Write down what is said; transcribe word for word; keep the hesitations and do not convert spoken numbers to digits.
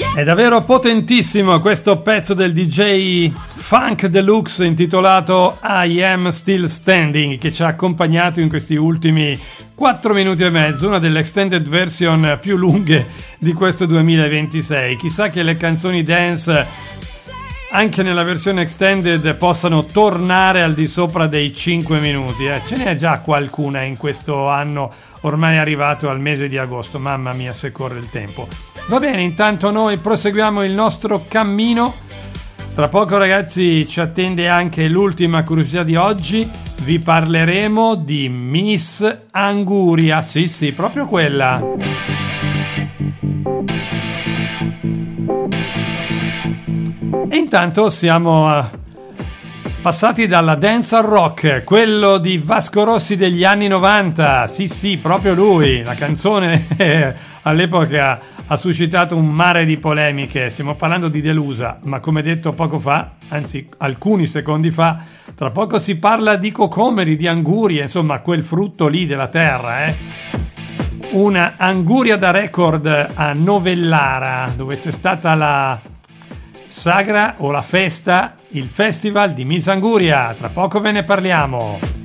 È davvero potentissimo questo pezzo del D J Funk Deluxe intitolato I Am Still Standing, che ci ha accompagnato in questi ultimi quattro minuti e mezzo, una delle extended version più lunghe di questo duemilaventisei. Chissà che le canzoni dance anche nella versione extended possano tornare al di sopra dei cinque minuti, eh. Ce n'è già qualcuna in questo anno ormai arrivato al mese di agosto, mamma mia se corre il tempo. Va bene, intanto noi proseguiamo il nostro cammino. Tra poco ragazzi ci attende anche l'ultima curiosità di oggi, vi parleremo di Miss Anguria, sì sì, proprio quella. E intanto siamo uh, passati dalla dance al rock, quello di Vasco Rossi degli anni novanta, sì sì, proprio lui. La canzone eh, all'epoca ha suscitato un mare di polemiche, stiamo parlando di Delusa, ma come detto poco fa, anzi alcuni secondi fa, tra poco si parla di cocomeri, di angurie, insomma quel frutto lì della terra, eh. Una anguria da record a Novellara, dove c'è stata la sagra o la festa, il festival di Miss Anguria. Tra poco ve ne parliamo.